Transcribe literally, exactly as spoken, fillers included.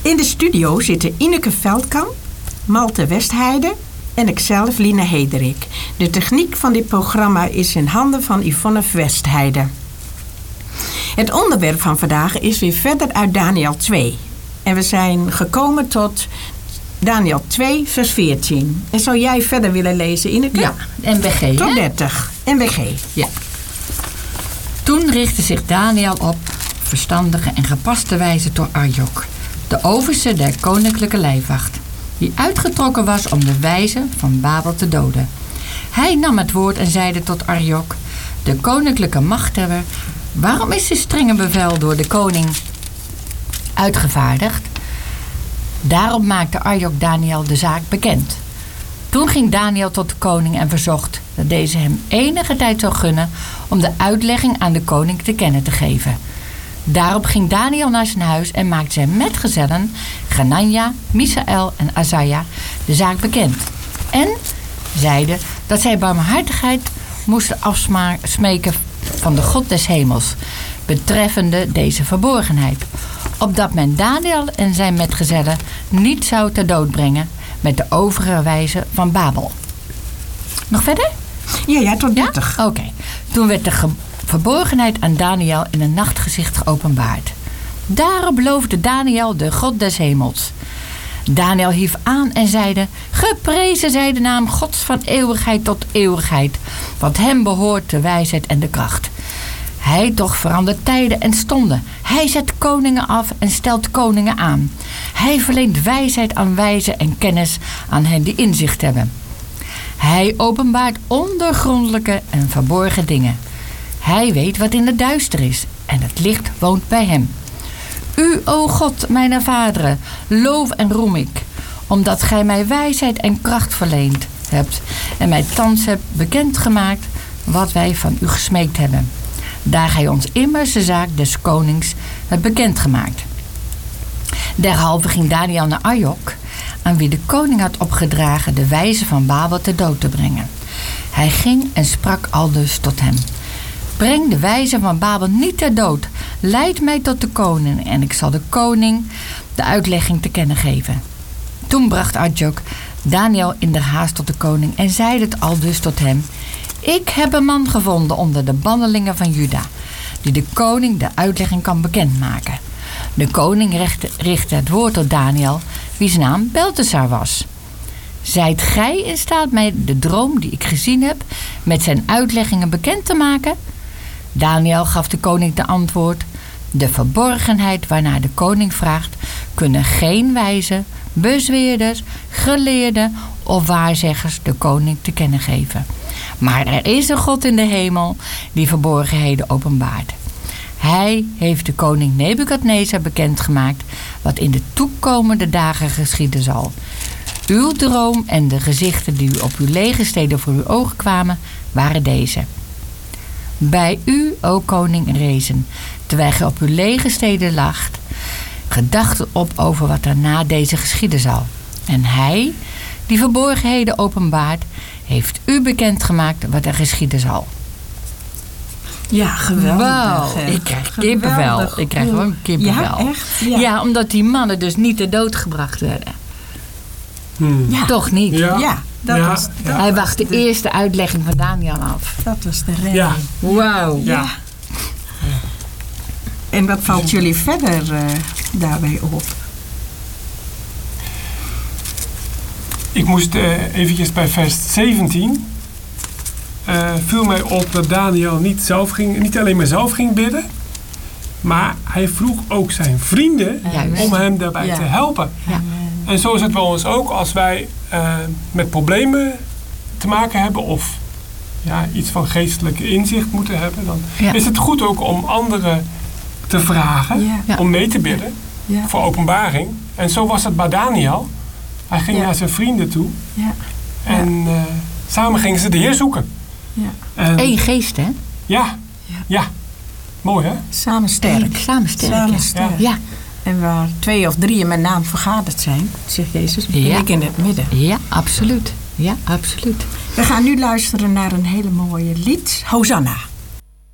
In de studio zitten Ineke Veldkamp, Malte Westheide en ikzelf, Line Hederik. De techniek van dit programma is in handen van Yvonne Westheide. Het onderwerp van vandaag is weer verder uit Daniël twee. En we zijn gekomen tot Daniël twee, vers veertien. En zou jij verder willen lezen, Ineke? Ja, N B G. Tot hè? dertig, N B G. Ja. Toen richtte zich Daniël op, verstandige en gepaste wijze tot Arjok, de overste der koninklijke lijfwacht, die uitgetrokken was om de wijzen van Babel te doden. Hij nam het woord en zeide tot Arjok, de koninklijke machthebber, waarom is dit strenge bevel door de koning uitgevaardigd? Daarop maakte Arjok Daniël de zaak bekend. Toen ging Daniël tot de koning en verzocht dat deze hem enige tijd zou gunnen om de uitlegging aan de koning te kennen te geven. Daarop ging Daniël naar zijn huis en maakte zijn metgezellen Ganania, Misaël en Azaja de zaak bekend. En zeide dat zij barmhartigheid moesten afsmeken van de God des hemels, betreffende deze verborgenheid, opdat men Daniël en zijn metgezellen niet zou ter dood brengen met de overige wijzen van Babel. Nog verder? Ja, ja, tot dertig. Ja? Oké. Okay. Toen werd de ge- verborgenheid aan Daniël in een nachtgezicht geopenbaard. Daarop beloofde Daniël de God des hemels. Daniël hief aan en zeide, geprezen zij de naam Gods van eeuwigheid tot eeuwigheid, want hem behoort de wijsheid en de kracht. Hij toch verandert tijden en stonden. Hij zet koningen af en stelt koningen aan. Hij verleent wijsheid aan wijzen en kennis aan hen die inzicht hebben. Hij openbaart ondergrondelijke en verborgen dingen. Hij weet wat in het duister is en het licht woont bij hem. U, o God, mijn vaderen, loof en roem ik, omdat gij mij wijsheid en kracht verleend hebt en mij thans hebt bekendgemaakt wat wij van u gesmeekt hebben. Daar gij ons immers de zaak des konings hebt bekendgemaakt. Derhalve ging Daniël naar Arjok, aan wie de koning had opgedragen de wijzen van Babel ter dood te brengen. Hij ging en sprak aldus tot hem. Breng de wijzen van Babel niet ter dood. Leid mij tot de koning en ik zal de koning de uitlegging te kennen geven. Toen bracht Arjok Daniël in der haast tot de koning en zeide het aldus tot hem. Ik heb een man gevonden onder de bannelingen van Juda, die de koning de uitlegging kan bekendmaken. De koning richtte het woord tot Daniël, wiens naam Beltesar was. Zijt gij in staat mij de droom die ik gezien heb met zijn uitleggingen bekend te maken? Daniël gaf de koning te antwoord. De verborgenheid waarnaar de koning vraagt, kunnen geen wijzen, bezweerders, geleerden of waarzeggers de koning te kennen geven. Maar er is een God in de hemel die verborgenheden openbaart. Hij heeft de koning Nebukadnezar bekendgemaakt wat in de toekomende dagen geschieden zal. Uw droom en de gezichten die u op uw legersteden voor uw ogen kwamen, waren deze. Bij u, o koning, rezen, terwijl gij op uw legersteden lacht, gedachten op over wat er na deze geschieden zal. En hij, die verborgenheden openbaart, heeft u bekendgemaakt wat er geschieden zal. Ja, geweldig. Wow, ik krijg kippenvel. Ik krijg gewoon kippenvel. Ja, echt? Ja. Ja, omdat die mannen dus niet ter dood gebracht werden. Hmm. Ja. Toch niet? Ja, ja dat ja, was... Dat ja. Hij was wacht de, de eerste uitlegging van Daniël af. Dat was de reden. Ja. Wauw. Ja. Ja. En wat valt jullie verder uh, daarbij op? Ik moest uh, eventjes bij vers zeventien. Uh, viel mij op dat Daniël niet, zelf ging, niet alleen maar zelf ging bidden. Maar hij vroeg ook zijn vrienden Juist. om hem daarbij Ja. te helpen. Ja. En zo is het bij ons ook als wij uh, met problemen te maken hebben of ja, iets van geestelijke inzicht moeten hebben. Dan Ja. is het goed ook om anderen te vragen, Ja. Ja. om mee te bidden Ja. voor openbaring. En zo was het bij Daniël. Hij ging Ja. naar zijn vrienden toe Ja. en uh, samen gingen ze de Heer zoeken. Ja. En, Eén geest, hè? ja, Ja. ja, mooi hè? Samen sterk. Samen sterk. Samen ja. sterk. Ja. En waar twee of drie in mijn naam vergaderd zijn, zegt Jezus, ben Ja. ik in het midden. Ja, absoluut. Ja, absoluut. We gaan nu luisteren naar een hele mooie lied. Hosanna.